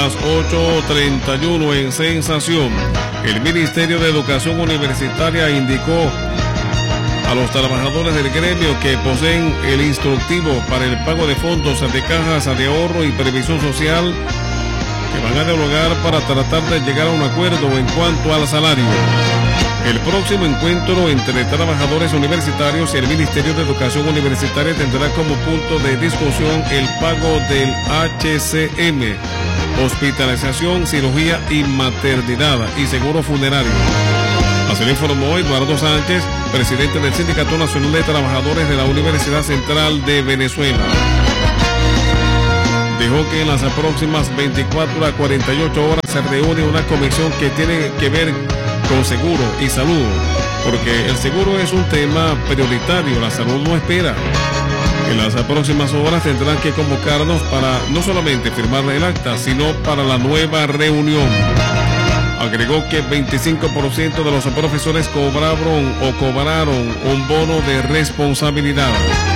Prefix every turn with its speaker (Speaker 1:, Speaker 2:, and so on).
Speaker 1: Las 8:31 en Sensación. El Ministerio de Educación Universitaria indicó a los trabajadores del gremio que poseen el instructivo para el pago de fondos de cajas de ahorro y previsión social que van a dialogar para tratar de llegar a un acuerdo en cuanto al salario. El próximo encuentro entre trabajadores universitarios y el Ministerio de Educación Universitaria tendrá como punto de discusión el pago del HCM, hospitalización, cirugía y maternidad y seguro funerario. Así lo informó Eduardo Sánchez, presidente del Sindicato Nacional de Trabajadores de la Universidad Central de Venezuela. Dijo que en las próximas 24 a 48 horas se reúne una comisión que tiene que ver con seguro y salud, porque el seguro es un tema prioritario, la salud no espera. En las próximas horas tendrán que convocarnos para no solamente firmar el acta, sino para la nueva reunión. Agregó que 25% de los profesores cobraron un bono de responsabilidad.